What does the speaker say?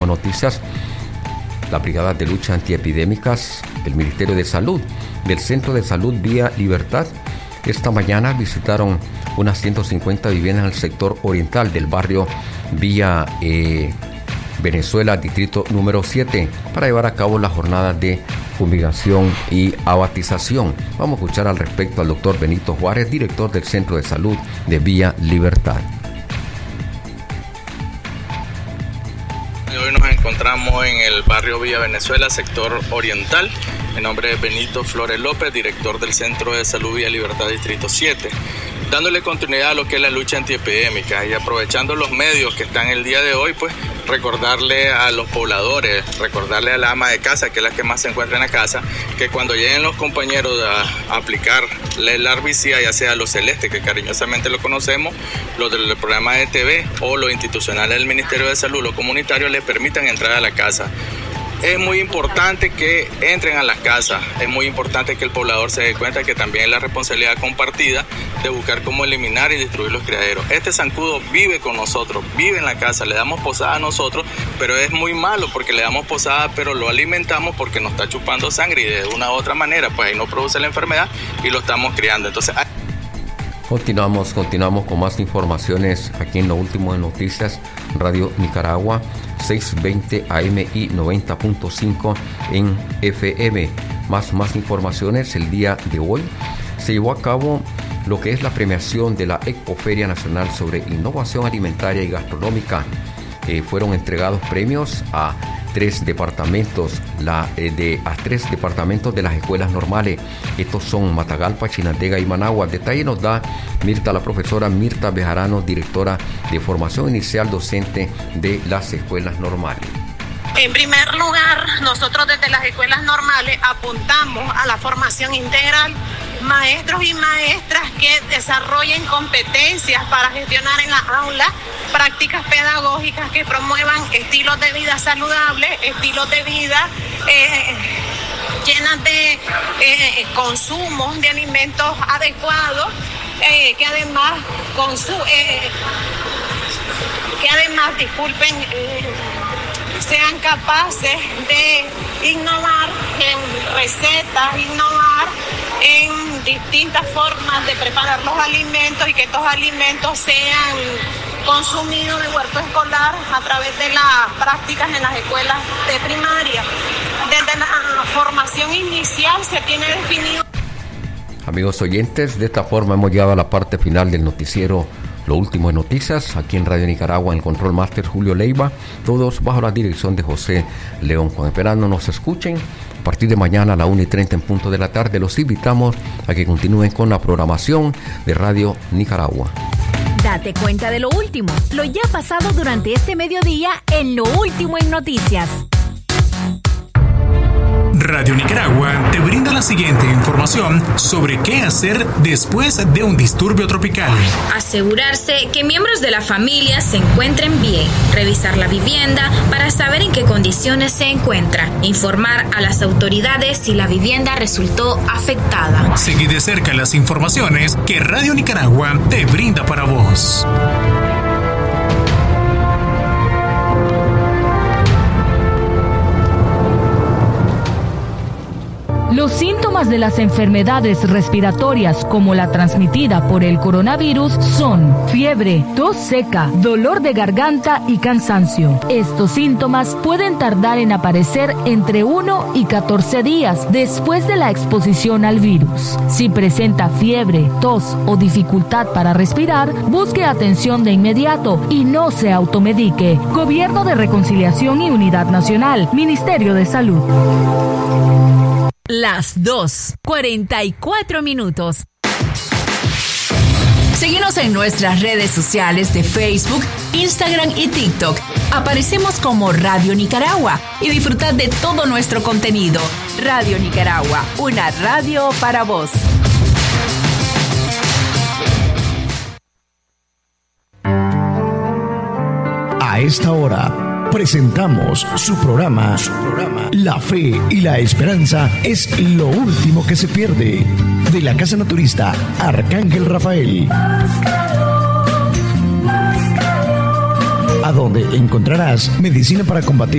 noticias, la Brigada de Lucha Antiepidémicas del Ministerio de Salud, del Centro de Salud Vía Libertad, esta mañana visitaron unas 150 viviendas en el sector oriental del barrio Vía Venezuela, distrito número 7, para llevar a cabo la jornada de fumigación y abatización. Vamos a escuchar al respecto al doctor Benito Juárez, director del Centro de Salud de Vía Libertad. Hoy nos encontramos en el barrio Villa Venezuela, sector oriental. Mi nombre es Benito Flores López, director del Centro de Salud Villa Libertad, Distrito 7. Dándole continuidad a lo que es la lucha antiepidémica y aprovechando los medios que están el día de hoy, pues recordarle a los pobladores, recordarle a la ama de casa, que es la que más se encuentra en la casa, que cuando lleguen los compañeros a aplicar el herbicida, ya sea los celestes, que cariñosamente lo conocemos, los del programa de TV o los institucionales del Ministerio de Salud, los comunitarios, les permitan entrar a la casa. Es muy importante que entren a las casas, es muy importante que el poblador se dé cuenta que también es la responsabilidad compartida de buscar cómo eliminar y destruir los criaderos. Este zancudo vive con nosotros, vive en la casa, le damos posada a nosotros, pero es muy malo porque le damos posada, pero lo alimentamos porque nos está chupando sangre y de una u otra manera, pues ahí no produce la enfermedad y lo estamos criando. Entonces, Continuamos con más informaciones aquí en lo último de noticias, Radio Nicaragua, 620 AM y 90.5 en FM. Más informaciones. El día de hoy se llevó a cabo lo que es la premiación de la Expoferia Nacional sobre Innovación Alimentaria y Gastronómica. Fueron entregados premios a tres departamentos de las escuelas normales. Estos son Matagalpa, Chinandega y Managua. Detalle nos da la profesora Mirta Bejarano, directora de formación inicial docente de las escuelas normales. En primer lugar, nosotros desde las escuelas normales apuntamos a la formación integral, maestros y maestras que desarrollen competencias para gestionar en la aula prácticas pedagógicas que promuevan estilos de vida saludables, estilos de vida llenas de consumo de alimentos adecuados, que además sean capaces de innovar en recetas, innovar en distintas formas de preparar los alimentos y que estos alimentos sean consumidos en huerto escolar a través de las prácticas en las escuelas de primaria. Desde la formación inicial se tiene definido. Amigos oyentes, de esta forma hemos llegado a la parte final del noticiero Lo Último de Noticias, aquí en Radio Nicaragua, en el Control Master Julio Leiva, todos bajo la dirección de José León. Esperando nos escuchen a partir de mañana a la 1:30 en punto de la tarde. Los invitamos a que continúen con la programación de Radio Nicaragua. Date cuenta de lo último, lo ya pasado durante este mediodía en Lo Último en Noticias. Radio Nicaragua te brinda la siguiente información sobre qué hacer después de un disturbio tropical. Asegurarse que miembros de la familia se encuentren bien. Revisar la vivienda para saber en qué condiciones se encuentra. Informar a las autoridades si la vivienda resultó afectada. Seguí de cerca las informaciones que Radio Nicaragua te brinda para vos. Los síntomas de las enfermedades respiratorias como la transmitida por el coronavirus son fiebre, tos seca, dolor de garganta y cansancio. Estos síntomas pueden tardar en aparecer entre 1 y 14 días después de la exposición al virus. Si presenta fiebre, tos o dificultad para respirar, busque atención de inmediato y no se automedique. Gobierno de Reconciliación y Unidad Nacional, Ministerio de Salud. Las 2:44. Síguenos en nuestras redes sociales de Facebook, Instagram y TikTok. Aparecemos como Radio Nicaragua y disfrutad de todo nuestro contenido. Radio Nicaragua, una radio para vos. A esta hora presentamos su programa La Fe y la Esperanza es lo último que se pierde, de la Casa Naturista Arcángel Rafael, a donde encontrarás medicina para combatir